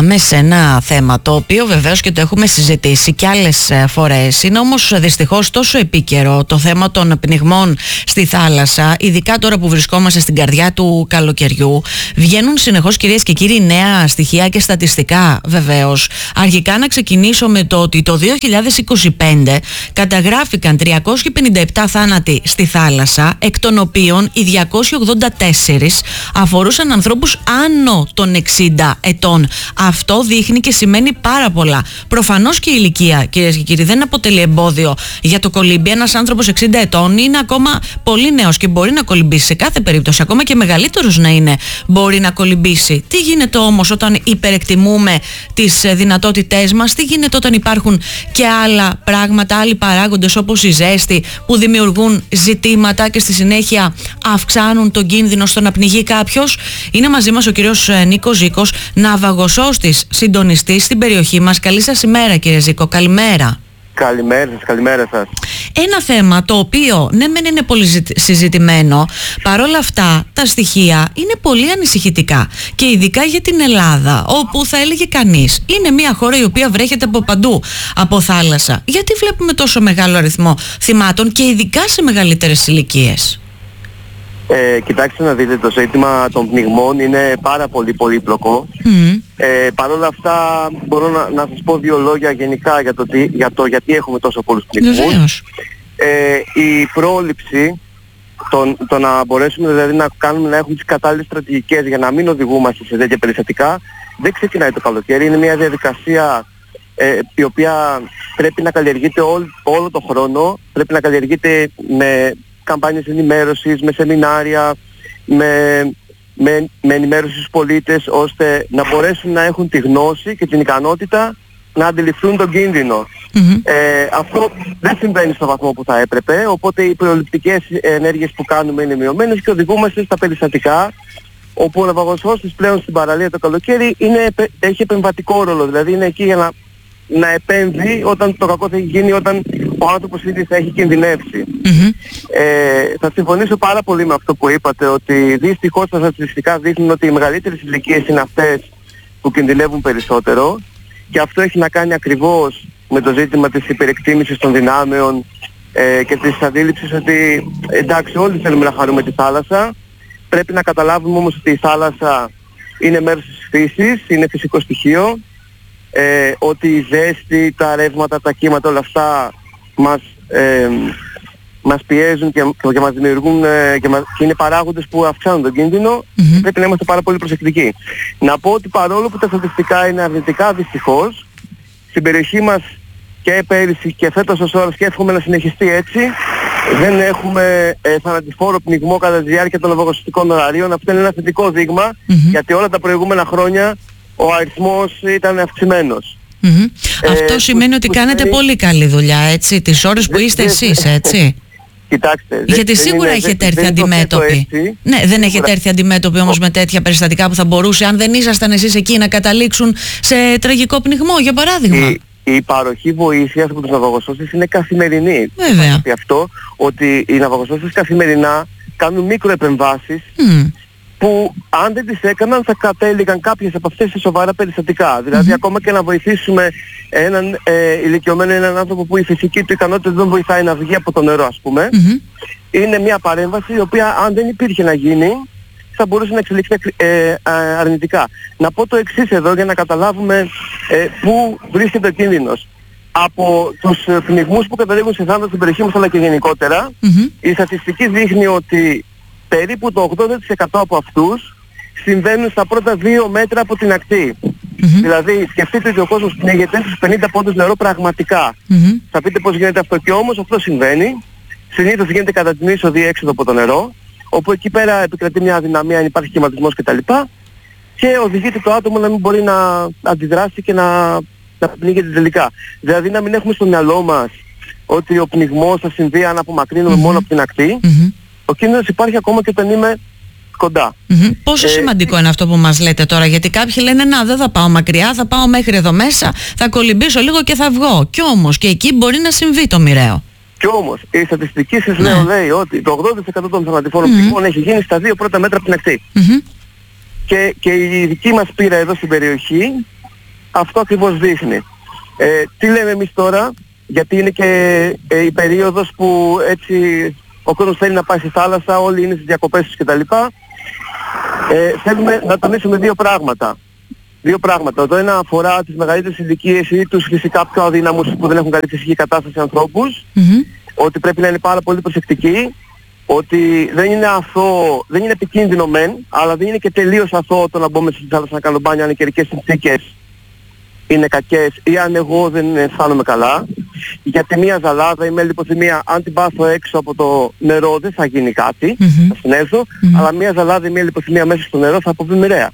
πάμε σε ένα θέμα το οποίο βεβαίως και το έχουμε συζητήσει και άλλες φορές. Είναι όμως δυστυχώς τόσο επίκαιρο το θέμα των πνιγμών στη θάλασσα, ειδικά τώρα που βρισκόμαστε στην καρδιά του καλοκαιριού. Βγαίνουν συνεχώς, κυρίες και κύριοι, νέα στοιχεία και στατιστικά βεβαίως. Αρχικά να ξεκινήσω με το ότι το 2025 καταγράφηκαν 357 θάνατοι στη θάλασσα, εκ των οποίων οι 284 αφορούσαν ανθρώπους άνω των 60 ετών. Αυτό δείχνει και σημαίνει πάρα πολλά. Προφανώς και η ηλικία, κυρίες και κύριοι, δεν αποτελεί εμπόδιο για το κολύμπι. Ένας άνθρωπος 60 ετών είναι ακόμα πολύ νέος και μπορεί να κολυμπήσει σε κάθε περίπτωση, ακόμα και μεγαλύτερος να είναι, μπορεί να κολυμπήσει. Τι γίνεται όμως όταν υπερεκτιμούμε τις δυνατότητές μας, τι γίνεται όταν υπάρχουν και άλλα πράγματα, άλλοι παράγοντες όπως η ζέστη που δημιουργούν ζητήματα και στη συνέχεια αυξάνουν τον κίνδυνο στο να πνιγεί κάποιος. Είναι μαζί μας ο κύριος Νίκος Ζήκος, ναυαγοσώστης συντονιστής στην περιοχή μας. Καλή σας ημέρα, κύριε Ζήκο. Καλημέρα. Καλημέρα σας. Ένα θέμα το οποίο ναι μεν είναι πολύ συζητημένο, παρόλα αυτά τα στοιχεία είναι πολύ ανησυχητικά και ειδικά για την Ελλάδα, όπου θα έλεγε κανείς είναι μια χώρα η οποία βρέχεται από παντού από θάλασσα. Γιατί βλέπουμε τόσο μεγάλο αριθμό θυμάτων και ειδικά σε μεγαλύτερες ηλικίες? Κοιτάξτε να δείτε, το ζήτημα των πνιγμών είναι πάρα πολύ πολύπλοκο. Παρ' όλα αυτά μπορώ να σας πω δύο λόγια γενικά για το γιατί έχουμε τόσο πολλούς πνιγμούς. Η πρόληψη, το να μπορέσουμε δηλαδή να έχουμε τις κατάλληλες στρατηγικές για να μην οδηγούμαστε σε τέτοια περιστατικά, δεν ξεκινάει το καλοκαίρι. Είναι μια διαδικασία η οποία πρέπει να καλλιεργείται όλο το χρόνο, πρέπει να καλλιεργείται με καμπάνιες ενημέρωσης, με σεμινάρια, με ενημέρωση στους πολίτες, ώστε να μπορέσουν να έχουν τη γνώση και την ικανότητα να αντιληφθούν τον κίνδυνο. Αυτό δεν συμβαίνει στο βαθμό που θα έπρεπε, οπότε οι προληπτικές ενέργειες που κάνουμε είναι μειωμένες και οδηγούμαστε στα περιστατικά, όπου ο ναυαγοσώστης πλέον στην παραλία το καλοκαίρι έχει επεμβατικό ρόλο, δηλαδή είναι εκεί για να επέμβει όταν το κακό θα έχει γίνει, όταν ο άνθρωπος ήδη θα έχει κινδυνεύσει. Θα συμφωνήσω πάρα πολύ με αυτό που είπατε, ότι δυστυχώς τα στατιστικά δείχνουν ότι οι μεγαλύτερες ηλικίες είναι αυτές που κινδυνεύουν περισσότερο, και αυτό έχει να κάνει ακριβώς με το ζήτημα της υπερεκτίμησης των δυνάμεων και της αντίληψης ότι εντάξει, όλοι θέλουμε να χαρούμε τη θάλασσα, πρέπει να καταλάβουμε όμως ότι η θάλασσα είναι μέρος της φύσης, είναι φυσικό στοιχείο, ότι η ζέστη, τα ρεύματα, τα κύματα, όλα αυτά μας πιέζουν και μας δημιουργούν και είναι παράγοντες που αυξάνουν τον κίνδυνο. Πρέπει να είμαστε πάρα πολύ προσεκτικοί. Να πω ότι παρόλο που τα στατιστικά είναι αρνητικά, δυστυχώς στην περιοχή μας και πέρυσι και φέτος ως ώρας, και εύχομαι να συνεχιστεί έτσι, δεν έχουμε θανατηφόρο πνιγμό κατά τη διάρκεια των ναυαγοσωστικών ωραρίων. Αυτό είναι ένα θετικό δείγμα, γιατί όλα τα προηγούμενα χρόνια ο αριθμός ήταν αυξημένος. Αυτό σημαίνει ότι κάνετε πολύ καλή δουλειά, έτσι, τις ώρες που είστε εσείς, έτσι. Κοιτάξτε, γιατί σίγουρα έχετε έρθει αντιμέτωποι. Ναι, δεν έχετε έρθει αντιμέτωποι όμως με τέτοια περιστατικά που θα μπορούσε, αν δεν ήσασταν εσείς εκεί, να καταλήξουν σε τραγικό πνιγμό, για παράδειγμα. Η παροχή βοήθειας από τους ναυαγοσώστες είναι καθημερινή. Βέβαια. Αυτό ότι οι ναυαγοσώστες καθημερινά κάνουν μικροεπεμβάσεις που αν δεν τις έκαναν θα κατέληγαν κάποιες από αυτές σε σοβαρά περιστατικά. Δηλαδή ακόμα και να βοηθήσουμε έναν ηλικιωμένο, έναν άνθρωπο που η φυσική του ικανότητα δεν βοηθάει να βγει από το νερό, ας πούμε, είναι μια παρέμβαση η οποία αν δεν υπήρχε να γίνει θα μπορούσε να εξελιχθεί αρνητικά. Να πω το εξής εδώ για να καταλάβουμε πού βρίσκεται ο κίνδυνος. Από τους πνιγμούς που καταλήγουν σε θάνατο στην περιοχή μας αλλά και γενικότερα, η στατιστική δείχνει ότι περίπου το 80% από αυτούς συμβαίνουν στα πρώτα 2 μέτρα από την ακτή. Δηλαδή σκεφτείτε ότι ο κόσμος πνίγεται στους 50 πόντους νερό πραγματικά. Θα πείτε πώς γίνεται αυτό, και όμως αυτό συμβαίνει. Συνήθως γίνεται κατά την είσοδο ή έξοδο από το νερό, όπου εκεί πέρα επικρατεί μια αδυναμία, αν υπάρχει κυματισμός κτλ. Και οδηγείται το άτομο να μην μπορεί να αντιδράσει και να πνίγεται τελικά. Δηλαδή να μην έχουμε στο μυαλό μας ότι ο πνιγμός θα συμβεί αν απομακρύνουμε μόνο από την ακτή. Ο κίνδυνος υπάρχει ακόμα και όταν είμαι κοντά. Πόσο σημαντικό είναι αυτό που μας λέτε τώρα, γιατί κάποιοι λένε να, δεν θα πάω μακριά, θα πάω μέχρι εδώ μέσα, θα κολυμπήσω λίγο και θα βγω. Κι όμως και εκεί μπορεί να συμβεί το μοιραίο. Κι όμως η στατιστική σας λέει ότι το 80% των θανατηφόρων πνιγμών έχει γίνει στα 2 πρώτα μέτρα από την ακτή. Και η δική μας πείρα εδώ στην περιοχή αυτό ακριβώς δείχνει. Τι λέμε εμείς τώρα, γιατί είναι και η περίοδος που έτσι ο κόσμος θέλει να πάει στη θάλασσα, όλοι είναι στις διακοπές τους κτλ. Θέλουμε να τονίσουμε δύο πράγματα. Το ένα αφορά τις μεγαλύτερες ηλικίες ή τους φυσικά πιο αδύναμους που δεν έχουν καλή φυσική κατάσταση ανθρώπους, ότι πρέπει να είναι πάρα πολύ προσεκτικοί, ότι δεν είναι αθώο, δεν είναι επικίνδυνο μεν, αλλά δεν είναι και τελείως αθώο το να μπούμε στη θάλασσα να κάνω μπάνια αν οι καιρικές συνθήκες είναι κακές ή αν εγώ δεν αισθάνομαι καλά. Γιατί μια ζαλάδα ή με λιποθυμία, αν την πάθω έξω από το νερό δεν θα γίνει κάτι, θα συνέλθω, αλλά μια ζαλάδα ή μια λιποθυμία μέσα στο νερό θα αποβεί μοιραία.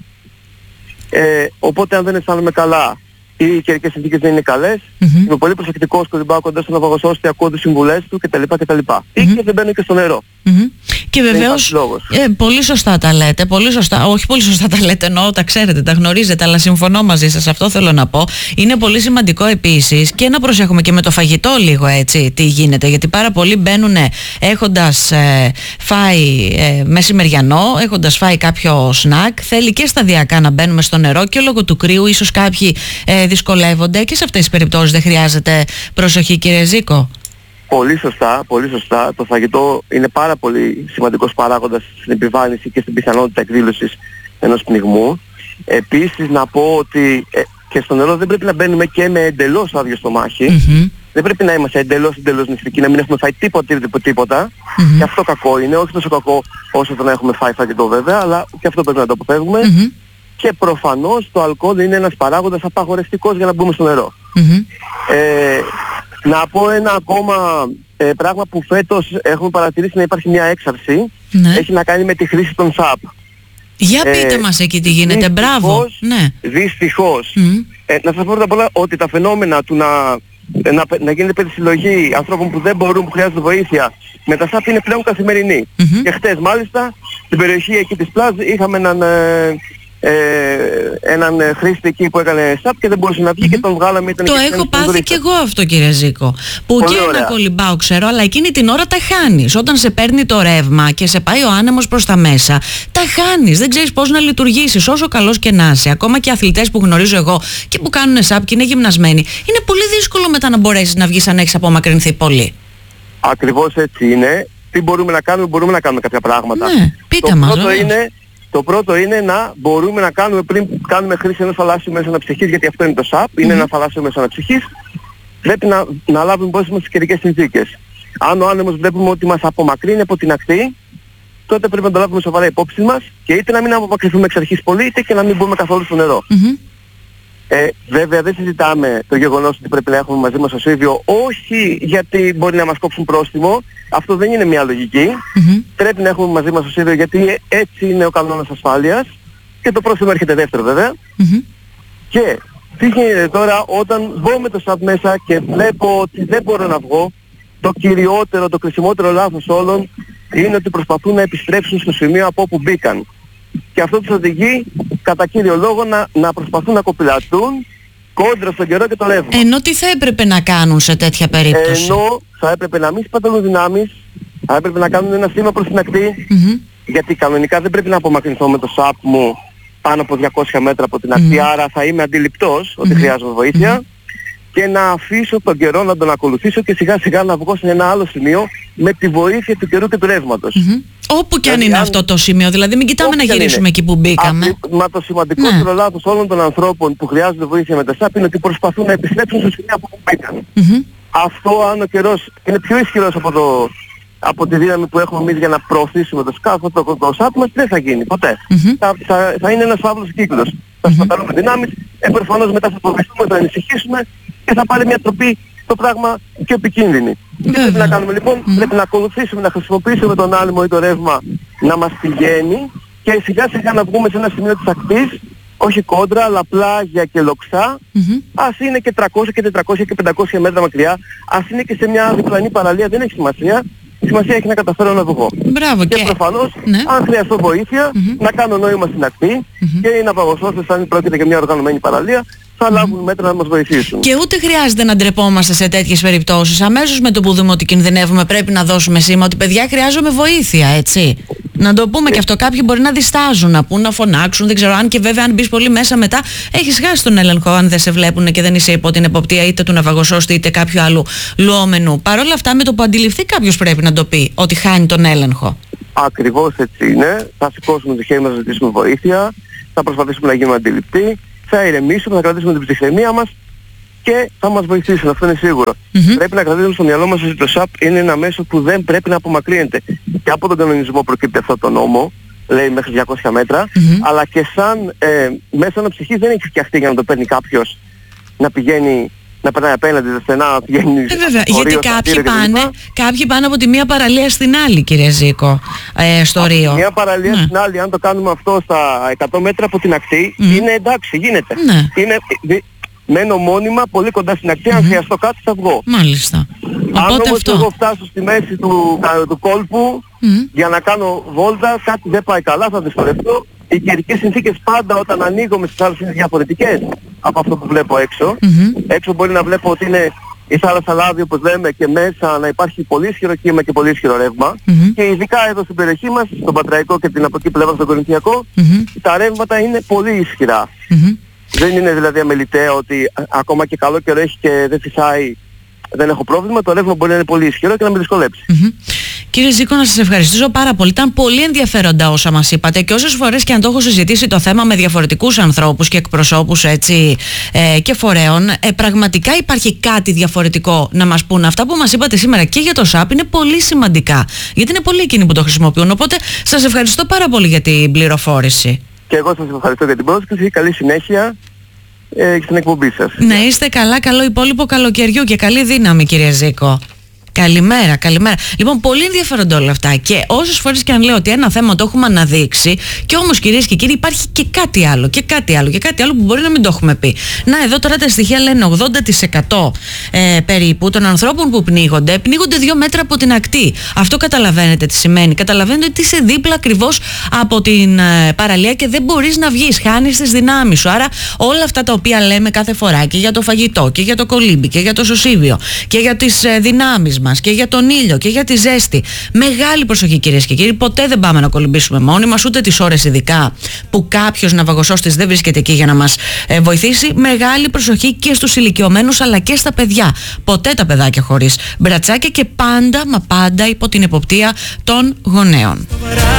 Οπότε αν δεν αισθάνομαι καλά ή οι καιρικές συνθήκες δεν είναι καλές, είμαι πολύ προσεκτικός που δεν πάω κοντά στον ναυαγοσώστη, ακούω τις συμβουλές του κτλ. Ή και δεν μπαίνω και στο νερό. Και βεβαίως, πολύ σωστά τα λέτε, όχι πολύ σωστά τα λέτε, εννοώ, τα ξέρετε, τα γνωρίζετε, αλλά συμφωνώ μαζί σας, αυτό θέλω να πω. Είναι πολύ σημαντικό επίσης και να προσέχουμε και με το φαγητό λίγο έτσι τι γίνεται, γιατί πάρα πολλοί μπαίνουν έχοντας φάει μεσημεριανό, έχοντας φάει κάποιο σνακ, θέλει και σταδιακά να μπαίνουμε στο νερό και λόγω του κρύου ίσως κάποιοι δυσκολεύονται και σε αυτές τις περιπτώσεις δεν χρειάζεται προσοχή, κύριε Ζήκο? Πολύ σωστά. Το φαγητό είναι πάρα πολύ σημαντικός παράγοντας στην επιβάρυνση και στην πιθανότητα εκδήλωσης ενός πνιγμού. Επίσης να πω ότι και στο νερό δεν πρέπει να μπαίνουμε και με εντελώς άδειο στομάχι. Δεν πρέπει να είμαστε εντελώς νηστικοί, να μην έχουμε φάει τίποτα. Και αυτό κακό είναι, όχι τόσο κακό όσο το να έχουμε φάει φαγητό βέβαια, αλλά και αυτό πρέπει να το αποφεύγουμε. Και προφανώς το αλκοόλ είναι ένας παράγοντας απαγορευτικός για να μπούμε στο νερό. Να πω ένα ακόμα πράγμα που φέτος έχουμε παρατηρήσει να υπάρχει μια έξαρση. Έχει να κάνει με τη χρήση των ΣΑΠ. Για πείτε μας εκεί τι γίνεται. Μπράβο. Δυστυχώς. Να σας πω πρώτα απ' όλα ότι τα φαινόμενα του να γίνεται περισυλλογή ανθρώπων που δεν μπορούν, που χρειάζονται βοήθεια με τα ΣΑΠ είναι πλέον καθημερινή. Και χτες μάλιστα στην περιοχή εκεί της Πλάζ είχαμε έναν χρήστη εκεί που έκανε ΣΑΠ και δεν μπορούσε να βγει και τον βγάλαμε. Το έχω πάθει κι εγώ αυτό, κύριε Ζήκο. Που πολύ και ένα κολυμπάω ξέρω, αλλά εκείνη την ώρα τα χάνεις. Όταν σε παίρνει το ρεύμα και σε πάει ο άνεμος προς τα μέσα, τα χάνεις. Δεν ξέρεις πώς να λειτουργήσεις, όσο καλός και να είσαι. Ακόμα και αθλητές που γνωρίζω εγώ και που κάνουν ΣΑΠ και είναι γυμνασμένοι, είναι πολύ δύσκολο μετά να μπορέσεις να βγεις αν έχεις απομακρυνθεί πολύ. Ακριβώς έτσι είναι. Τι μπορούμε να κάνουμε κάποια πράγματα. Πείτε μας. Το πρώτο είναι να μπορούμε να κάνουμε πριν κάνουμε χρήση ενός θαλάσσιου μέσου αναψυχής, γιατί αυτό είναι το ΣΑΠ, είναι ένα θαλάσσιο μέσο αναψυχής, πρέπει να λάβουμε υπόψη μας τις καιρικές συνθήκες. Αν ο άνεμος βλέπουμε ότι μας απομακρύνει από την ακτή, τότε πρέπει να το λάβουμε σοβαρά υπόψη μας και είτε να μην απομακρυνθούμε εξ αρχής πολύ, είτε και να μην μπούμε καθόλου στο νερό. Βέβαια δεν συζητάμε το γεγονός ότι πρέπει να έχουμε μαζί μας ασύβιο, όχι γιατί μπορεί να μας κόψουν πρόστιμο, αυτό δεν είναι μια λογική. Πρέπει να έχουμε μαζί μας ασύβιο γιατί έτσι είναι ο κανόνας ασφάλειας και το πρόστιμο έρχεται δεύτερο βέβαια. Και τι γίνεται τώρα όταν μπω με το ΣΑΠ μέσα και βλέπω ότι δεν μπορώ να βγω, το κυριότερο, το κρισιμότερο λάθος όλων είναι ότι προσπαθούν να επιστρέψουν στο σημείο από όπου μπήκαν. Και αυτό τους οδηγεί κατά κύριο λόγο να προσπαθούν να κοπηλατούν κόντρα στον καιρό και το ρεύμα. Ενώ τι θα έπρεπε να κάνουν σε τέτοια περίπτωση? Ενώ θα έπρεπε να μην σπαταλούν δυνάμεις, θα έπρεπε να κάνουν ένα σήμα προς την ακτή, γιατί κανονικά δεν πρέπει να απομακρυνθώ με το ΣΑΠ μου πάνω από 200 μέτρα από την ακτή, άρα θα είμαι αντιληπτός ότι χρειάζομαι βοήθεια και να αφήσω τον καιρό να τον ακολουθήσω και σιγά σιγά να βγω σε ένα άλλο σημείο με τη βοήθεια του καιρού και του ρεύματος. Όπου και αν είναι αυτό το σημείο, δηλαδή μην κοιτάμε να γυρίσουμε εκεί που μπήκαμε. Μα το σημαντικότερο λάθος όλων των ανθρώπων που χρειάζονται βοήθεια με τα ΣΑΠ είναι ότι προσπαθούν να επιστρέψουν στο σημείο από που μπήκαν. Αυτό αν ο καιρός είναι πιο ισχυρός από τη δύναμη που έχουμε εμείς για να προωθήσουμε το σκάφο, το ΣΑΠ μας δεν θα γίνει ποτέ. Θα είναι ένας φαύλος κύκλος. Θα σπαταλούμε δυνάμεις, προφανώς μετά θα φοβηθούμε, θα ανησυχήσουμε και θα πάρει μια τροπή το πράγμα πιο επικίνδυνη. Τι πρέπει να κάνουμε λοιπόν? Πρέπει να ακολουθήσουμε, να χρησιμοποιήσουμε τον άλυμο ή το ρεύμα να μας πηγαίνει και σιγά σιγά να βγούμε σε ένα σημείο της ακτής, όχι κόντρα, αλλά πλάγια και λοξά, ας είναι και 300 και 400 και 500 μέτρα μακριά, ας είναι και σε μια διπλανή παραλία, δεν έχει σημασία. Η σημασία έχει να καταφέρω να βγω. Μπράβο, και προφανώς, αν χρειαστώ βοήθεια, να κάνω νόημα στην ακτή και οι ναυαγοσώστες, αν πρόκειται για μια οργανωμένη παραλία, θα λάβουν μέτρα να μας βοηθήσουν. Και ούτε χρειάζεται να ντρεπόμαστε σε τέτοιες περιπτώσεις. Αμέσως με το που δούμε ότι κινδυνεύουμε πρέπει να δώσουμε σήμα ότι παιδιά χρειάζομαι βοήθεια, έτσι. Να το πούμε και αυτό. Κάποιοι μπορεί να διστάζουν, να πούν, να φωνάξουν. Δεν ξέρω αν και βέβαια, αν μπει πολύ μέσα μετά, έχεις χάσει τον έλεγχο. Αν δεν σε βλέπουν και δεν είσαι υπό την εποπτεία είτε του ναυαγοσώστη είτε κάποιου άλλου λουόμενου. Παρ' όλα αυτά, με το που αντιληφθεί κάποιος πρέπει να το πει ότι χάνει τον έλεγχο. Ακριβώς έτσι είναι. Θα σηκώσουμε το χέρι μας να ζητήσουμε βοήθεια. Θα προσπαθήσουμε να γίνουμε αντιληπτοί. Θα ηρεμήσουμε, θα κρατήσουμε την ψυχραιμία μας και θα μας βοηθήσουν. Αυτό είναι σίγουρο. Πρέπει να κρατήσουμε στο μυαλό μας ότι το ΣΑΠ είναι ένα μέσο που δεν πρέπει να απομακρύνεται. Και από τον κανονισμό προκύπτει αυτό το νόμο, λέει μέχρι 200 μέτρα, αλλά και σαν μέσο αναψυχής δεν έχει φτιαχτεί για να το παίρνει κάποιος να πηγαίνει, να περνάει απέναντι τα στενά, να πηγαίνει... βέβαια, γιατί κάποιοι πάνε από τη μία παραλία στην άλλη, κύριε Ζήκο, στο Ρίο. Μία παραλία στην άλλη, αν το κάνουμε αυτό στα 100 μέτρα από την ακτή, είναι εντάξει, γίνεται. Μένω μόνιμα πολύ κοντά στην ακτή, αν χρειαστώ κάτι θα βγω. Μάλιστα. Αν όμως εγώ φτάσω στη μέση του κόλπου για να κάνω βόλτα, κάτι δεν πάει καλά, θα δυσκολευτώ. Οι καιρικές συνθήκες πάντα όταν ανοίγω στις θάλασσες είναι διαφορετικές από αυτό που βλέπω έξω. Έξω μπορεί να βλέπω ότι είναι η θάλασσα λάδι όπως λέμε και μέσα να υπάρχει πολύ ισχυρό κύμα και πολύ ισχυρό ρεύμα. Και ειδικά εδώ στην περιοχή μας, στον Πατραϊκό και την από εκεί πλευρά στον Κορινθιακό, τα ρεύματα είναι πολύ ισχυρά. Δεν είναι δηλαδή αμεληταία ότι ακόμα και καλό καιρό έχει και δεν φυσάει, δεν έχω πρόβλημα. Το ρεύμα μπορεί να είναι πολύ ισχυρό και να με δυσκολέψει. Κύριε Ζήκο, να σας ευχαριστήσω πάρα πολύ. Ήταν πολύ ενδιαφέροντα όσα μας είπατε και όσες φορές και αν το έχω συζητήσει το θέμα με διαφορετικούς ανθρώπους και εκπροσώπους έτσι, και φορέων, πραγματικά υπάρχει κάτι διαφορετικό να μας πούν. Αυτά που μας είπατε σήμερα και για το ΣΑΠ είναι πολύ σημαντικά, γιατί είναι πολλοί εκείνοι που το χρησιμοποιούν. Οπότε σας ευχαριστώ πάρα πολύ για την πληροφόρηση. Και εγώ σας ευχαριστώ για την πρόσκληση. Καλή συνέχεια στην εκπομπή σας. Να είστε καλά, καλό υπόλοιπο καλοκαιριού και καλή δύναμη, κύριε Ζήκο. Καλημέρα, καλημέρα. Λοιπόν, πολύ ενδιαφέροντα όλα αυτά. Και όσες φορές και αν λέω ότι ένα θέμα το έχουμε αναδείξει, και όμως κυρίες και κύριοι, υπάρχει και κάτι άλλο, και κάτι άλλο, και κάτι άλλο που μπορεί να μην το έχουμε πει. Να, εδώ τώρα τα στοιχεία λένε 80% περίπου των ανθρώπων που πνίγονται 2 μέτρα από την ακτή. Αυτό καταλαβαίνετε τι σημαίνει. Καταλαβαίνετε ότι είσαι δίπλα ακριβώς από την παραλία και δεν μπορείς να βγεις. Χάνεις τις δυνάμεις σου. Άρα, όλα αυτά τα οποία λέμε κάθε φορά και για το φαγητό και για το κολύμπι και για το σωσίβιο και για τις δυνάμεις μας και για τον ήλιο και για τη ζέστη. Μεγάλη προσοχή, κυρίες και κύριοι. Ποτέ δεν πάμε να κολυμπήσουμε μόνοι μας, ούτε τις ώρες ειδικά που κάποιος ναυαγοσώστης δεν βρίσκεται εκεί για να μας βοηθήσει. Μεγάλη προσοχή και στους ηλικιωμένους αλλά και στα παιδιά. Ποτέ τα παιδάκια χωρίς μπρατσάκια και πάντα, μα πάντα υπό την εποπτεία των γονέων.